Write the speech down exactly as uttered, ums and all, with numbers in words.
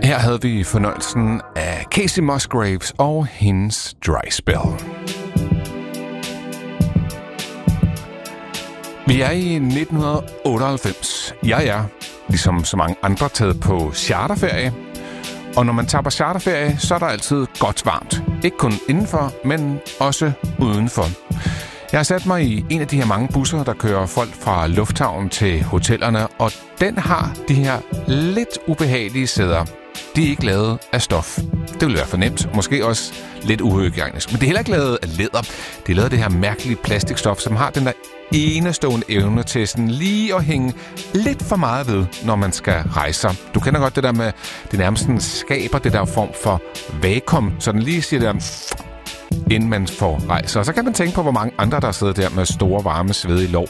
Her havde vi fornøjelsen af Kacey Musgraves og hendes Dry Spell. Vi er i nitten otteoghalvfems. Jeg er, ligesom så mange andre, taget på charterferie. Og når man tager på charterferie, så er der altid godt varmt. Ikke kun indenfor, men også udenfor. Jeg har sat mig i en af de her mange busser, der kører folk fra lufthavnen til hotellerne, og den har de her lidt ubehagelige sæder. De er ikke lavet af stof. Det vil være for nemt, måske også lidt uhygiejnisk. Men det er heller ikke lavet af læder. Det er lavet af det her mærkelige plastikstof, som har den der enestående evne til sådan lige at hænge lidt for meget ved, når man skal rejse sig. Du kender godt det der med, det nærmest sådan skaber det der form for vakuum, så den lige siger der, inden man får rejse. Og så kan man tænke på, hvor mange andre, der sidder der med store, varme, svedige lår,